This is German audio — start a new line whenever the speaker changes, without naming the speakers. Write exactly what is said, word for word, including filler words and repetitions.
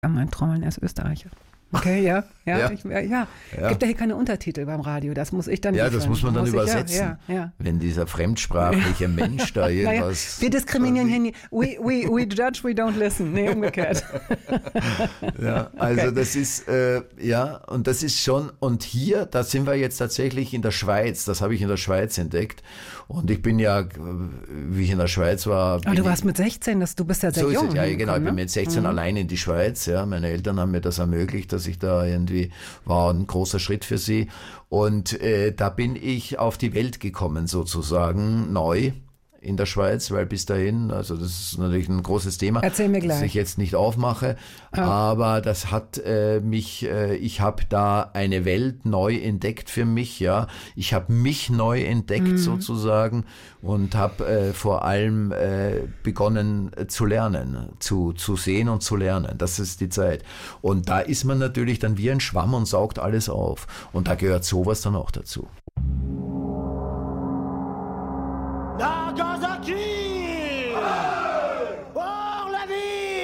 Mein Trommeln, er ist Österreicher. Okay, ja, ja,
Ja.
Ich, ja, ja.
Ja.
Gibt ja hier keine Untertitel beim Radio, das muss ich dann
Ja,
liefern.
das muss man dann
Muss ich-
übersetzen.
Ja, ja, ja.
Wenn dieser fremdsprachliche Mensch da
Naja,
irgendwas...
wir diskriminieren hier nie. We, we, we judge, we don't listen. Nee, umgekehrt.
Ja, also
Okay.
das ist, äh, ja, und das ist schon, und hier, da sind wir jetzt tatsächlich in der Schweiz, das habe ich in der Schweiz entdeckt. Und ich bin ja, äh, wie ich in der Schweiz war...
Aber
bin
du warst
ich,
mit sechzehn, das, du bist ja sehr
so ist
jung.
es, ja, genau. Ich bin
ne?
mit sechzehn allein in die Schweiz, ja. Meine Eltern haben mir das ermöglicht, dass ich da irgendwie, war ein großer Schritt für sie. Und äh, da bin ich auf die Welt gekommen, sozusagen, neu in der Schweiz, weil bis dahin, also das ist natürlich ein großes Thema,
Erzähl mir
das
gleich.
ich jetzt nicht aufmache, aber das hat äh, mich, äh, ich habe da eine Welt neu entdeckt für mich, ja. Ich habe mich neu entdeckt
Mhm.
sozusagen und habe äh, vor allem äh, begonnen äh, zu lernen, zu, zu sehen und zu lernen. Das ist die Zeit. Und da ist man natürlich dann wie ein Schwamm und saugt alles auf. Und da gehört sowas dann auch dazu.
Now, 'cause